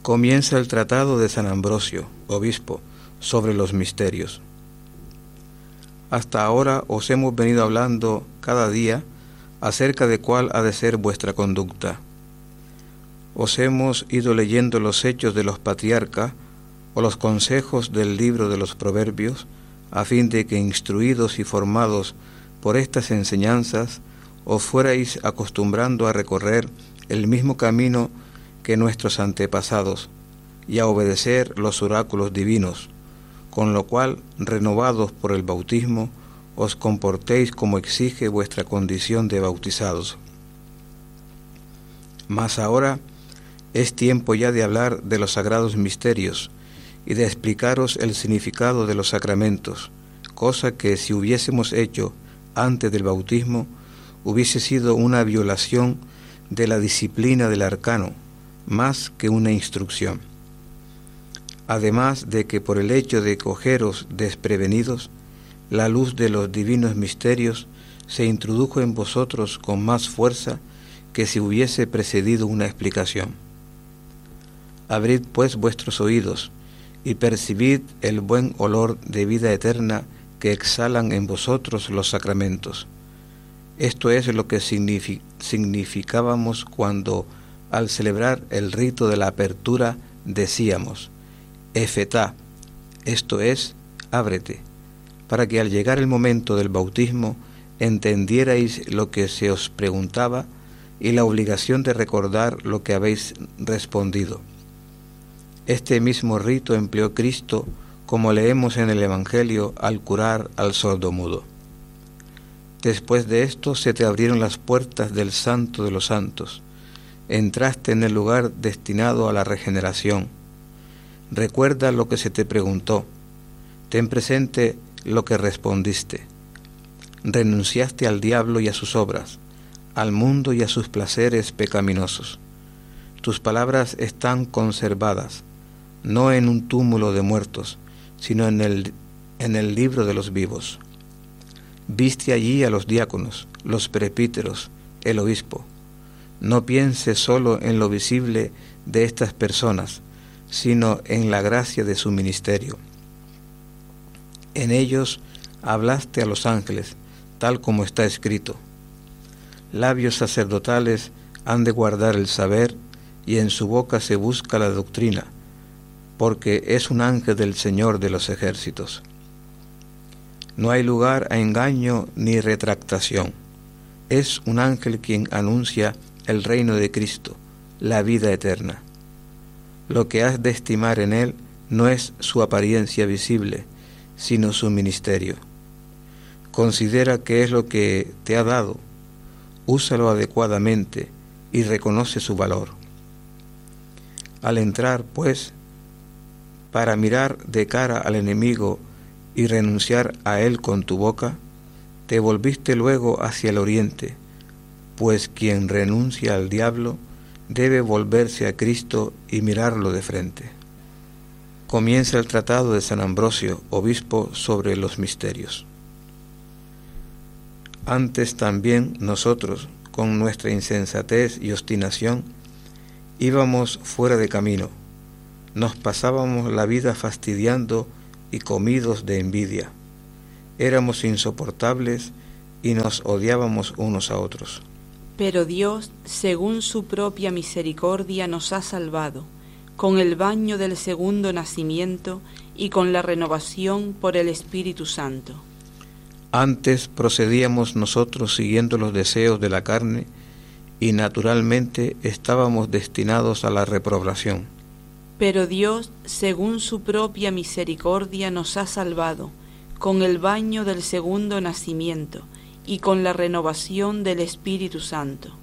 Comienza el tratado de San Ambrosio, obispo, sobre los misterios. Hasta ahora os hemos venido hablando cada día acerca de cuál ha de ser vuestra conducta. Os hemos ido leyendo los hechos de los patriarcas o los consejos del libro de los Proverbios, a fin de que, instruidos y formados por estas enseñanzas, os fuerais acostumbrando a recorrer el mismo camino que nuestros antepasados y a obedecer los oráculos divinos, con lo cual, renovados por el bautismo, os comportéis como exige vuestra condición de bautizados. Mas ahora es tiempo ya de hablar de los sagrados misterios y de explicaros el significado de los sacramentos, cosa que si hubiésemos hecho antes del bautismo, hubiese sido una violación de la disciplina del arcano, más que una instrucción. Además de que por el hecho de cogeros desprevenidos, la luz de los divinos misterios se introdujo en vosotros con más fuerza que si hubiese precedido una explicación. Abrid pues vuestros oídos y percibid el buen olor de vida eterna que exhalan en vosotros los sacramentos. Esto es lo que significábamos cuando, al celebrar el rito de la apertura, decíamos: Efetá, esto es, ábrete, para que al llegar el momento del bautismo entendierais lo que se os preguntaba y la obligación de recordar lo que habéis respondido. Este mismo rito empleó Cristo, como leemos en el Evangelio, al curar al sordomudo. Después de esto se te abrieron las puertas del Santo de los Santos. Entraste en el lugar destinado a la regeneración. Recuerda lo que se te preguntó. Ten presente lo que respondiste. Renunciaste al diablo y a sus obras, al mundo y a sus placeres pecaminosos. Tus palabras están conservadas, no en un túmulo de muertos, sino en el libro de los vivos. Viste allí a los diáconos, los presbíteros, el obispo. No pienses solo en lo visible de estas personas, sino en la gracia de su ministerio. En ellos hablaste a los ángeles, tal como está escrito. Labios sacerdotales han de guardar el saber, y en su boca se busca la doctrina, porque es un ángel del Señor de los ejércitos. No hay lugar a engaño ni retractación. Es un ángel quien anuncia el reino de Cristo, la vida eterna. Lo que has de estimar en él no es su apariencia visible, sino su ministerio. Considera qué es lo que te ha dado, úsalo adecuadamente y reconoce su valor. Al entrar, pues, para mirar de cara al enemigo y renunciar a él con tu boca, te volviste luego hacia el oriente, pues quien renuncia al diablo debe volverse a Cristo y mirarlo de frente. Comienza el tratado de San Ambrosio, obispo, sobre los misterios. Antes también nosotros, con nuestra insensatez y obstinación, íbamos fuera de camino, nos pasábamos la vida fastidiando y comidos de envidia. Éramos insoportables y nos odiábamos unos a otros. Pero Dios, según su propia misericordia, nos ha salvado, con el baño del segundo nacimiento y con la renovación por el Espíritu Santo. Antes procedíamos nosotros siguiendo los deseos de la carne y naturalmente estábamos destinados a la reprobación. Pero Dios, según su propia misericordia, nos ha salvado, con el baño del segundo nacimiento y con la renovación del Espíritu Santo.